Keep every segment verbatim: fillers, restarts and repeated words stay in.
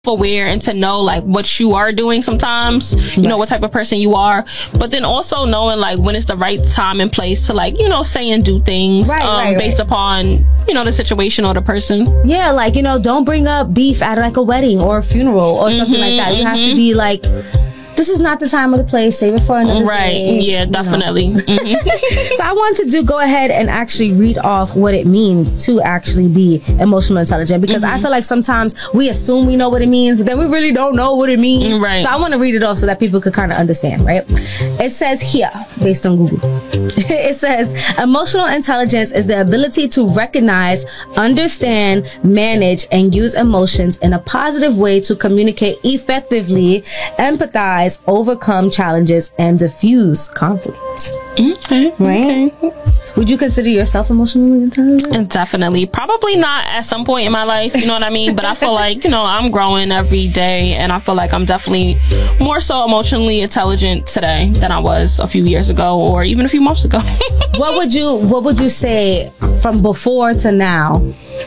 aware and to know like what you are doing sometimes, you right. know, what type of person you are, but then also knowing like when it's the right time and place to like, you know, say and do things right, um, right, based right. upon, you know, the situation or the person. Yeah, like, you know, don't bring up beef at like a wedding or a funeral or something mm-hmm, like that. You mm-hmm. have to be like, this is not the time or the place, save it for another right day, yeah definitely mm-hmm. So I want to do go ahead and actually read off what it means to actually be emotional intelligent, because mm-hmm. I feel like sometimes we assume we know what it means, but then we really don't know what it means, right. So I want to read it off so that people could kind of understand, right? It says here, based on Google, it says emotional intelligence is the ability to recognize, understand, manage, and use emotions in a positive way to communicate effectively, empathize, overcome challenges, and diffuse conflict. Okay. Right? Okay. Would you consider yourself emotionally intelligent? Definitely. Probably not at some point in my life, you know what I mean? But I feel like, you know, I'm growing every day, and I feel like I'm definitely more so emotionally intelligent today than I was a few years ago or even a few months ago. What would you what would you say from before to now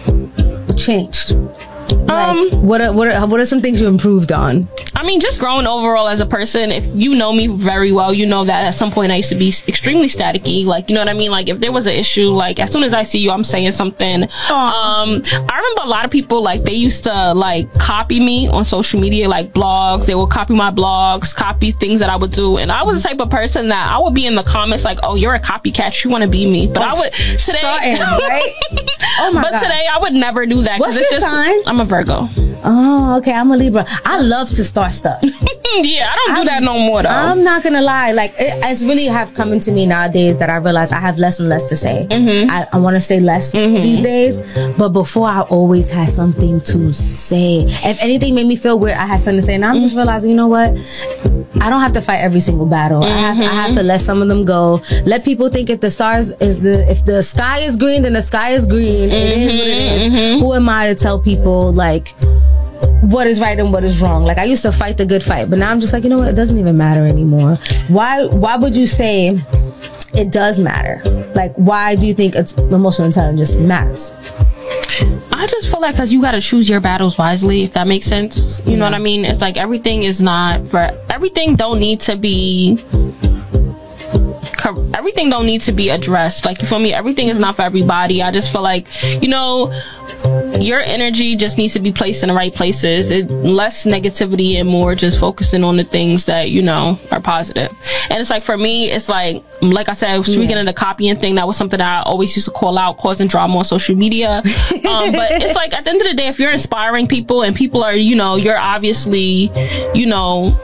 changed? Like, um, what are, what are what are some things you improved on? I mean, just growing overall as a person. If you know me very well, you know that at some point I used to be extremely staticky. Like, you know what I mean? Like, if there was an issue, like, as soon as I see you, I'm saying something. Aww. Um, I remember a lot of people, like, they used to, like, copy me on social media, like, blogs. They would copy my blogs, copy things that I would do. And I was the type of person that I would be in the comments like, oh, you're a copycat. You want to be me. But oh, I would, today, starting, right? Oh, my But God. today, I would never do that. What's it's your just, sign? I'm a Virgo. Oh, okay. I'm a Libra. I love to start stuff. Yeah, I don't do I'm, that no more though. I'm not gonna lie. Like, it, it's really have come into me nowadays that I realize I have less and less to say. Mm-hmm. I, I want to say less mm-hmm. these days, but before I always had something to say. If anything made me feel weird, I had something to say. Now I'm mm-hmm. just realizing, you know what? I don't have to fight every single battle. Mm-hmm. I, have, I have to let some of them go. Let people think if the stars is the if the sky is green, then the sky is green. Mm-hmm. It is what it is. Mm-hmm. Who am I to tell people like what is right and what is wrong? Like, I used to fight the good fight, but now I'm just like, you know what? It doesn't even matter anymore. Why? Why would you say it does matter? Like, why do you think it's emotional intelligence matters? I just feel like because you got to choose your battles wisely, if that makes sense. You yeah. know what I mean? It's like everything is not for everything. Don't need to be. Everything don't need to be addressed. Like, you feel me? Everything is not for everybody. I just feel like, you know, your energy just needs to be placed in the right places. It, less negativity and more just focusing on the things that, you know, are positive. And it's like, for me, it's like, like I said, speaking yeah. of the copying thing, that was something that I always used to call out, causing drama on social media. Um, but it's like, at the end of the day, if you're inspiring people and people are, you know, you're obviously, you know,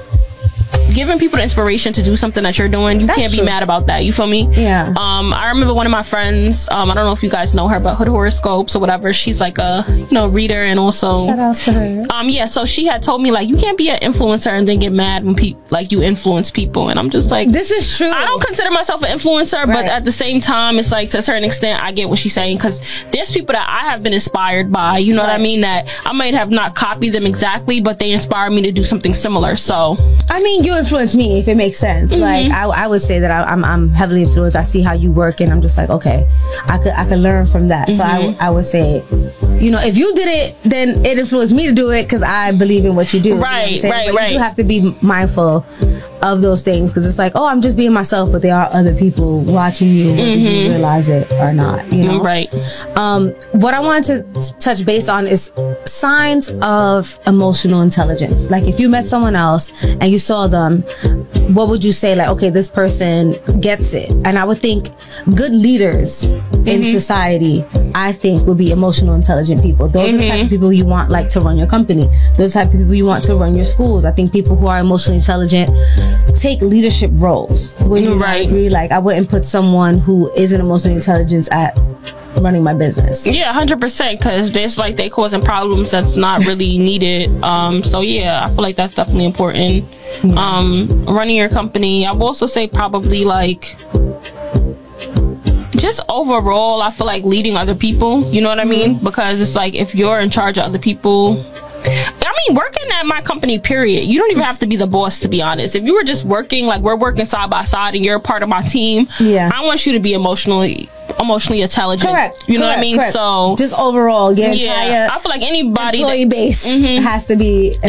giving people the inspiration to do something that you're doing, you That's can't be true. mad about that. You feel me? Yeah. Um, I remember one of my friends, um, I don't know if you guys know her, but Hood Horoscopes or whatever, she's like a, you know, reader and also... Shout outs to her. Um, yeah, so she had told me, like, you can't be an influencer and then get mad when people, like, you influence people. And I'm just like... This is true. I don't consider myself an influencer, right. but at the same time, it's like, to a certain extent, I get what she's saying, because there's people that I have been inspired by, you know right. what I mean, that I might have not copied them exactly, but they inspire me to do something similar, so... I mean, you influence me, if it makes sense. Mm-hmm. Like, I, I would say that I, I'm I'm heavily influenced. I see how you work, and I'm just like, okay, I could I could learn from that. Mm-hmm. So I I would say, you know, if you did it, then it influenced me to do it because I believe in what you do. Right, you know right, but right. You do have to be mindful of those things, because it's like, oh, I'm just being myself, but there are other people watching you, whether mm-hmm. you realize it or not. You know, right? Um, what I want to touch base on is signs of emotional intelligence. Like, if you met someone else and you saw them, what would you say? Like, okay, this person gets it. And I would think good leaders mm-hmm. in society, I think, would be emotional intelligent people. Those mm-hmm. are the type of people you want, like, to run your company. Those are the type of people you want to run your schools. I think people who are emotionally intelligent take leadership roles. When you right. agree, like, I wouldn't put someone who isn't emotionally intelligent at running my business. Yeah, one hundred percent, because there's like they causing problems that's not really needed. Um, so yeah, I feel like that's definitely important. Yeah. Um, running your company, I will also say probably like just overall, I feel like leading other people. You know what I mean? Mm-hmm. Because it's like if you're in charge of other people. I mean, working at my company, period, you don't even have to be the boss, to be honest. If you were just working, like we're working side by side and you're a part of my team, yeah. I want you to be emotionally emotionally intelligent. Correct. You know correct, what I mean? Correct. So just overall, your yeah, entire I feel like anybody employee that, base mm-hmm. has to be